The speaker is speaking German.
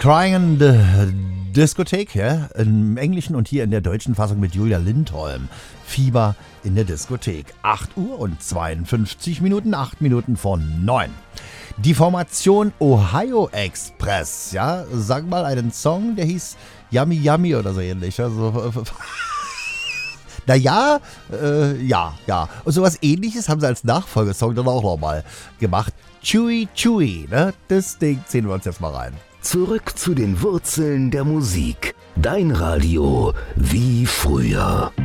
Crying in the Diskothek, ja, im Englischen und hier in der deutschen Fassung mit Julia Lindholm. Fieber in der Diskothek. 8 Uhr und 52 Minuten, 8 Minuten von 9. Die Formation Ohio Express, ja, sag mal einen Song, der hieß Yummy Yummy oder so ähnlich. Also, naja, ja. Und sowas Ähnliches haben sie als Nachfolgesong dann auch nochmal gemacht. Chewy Chewy, ne? Das Ding ziehen wir uns jetzt mal rein. Zurück zu den Wurzeln der Musik. Dein Radio wie früher.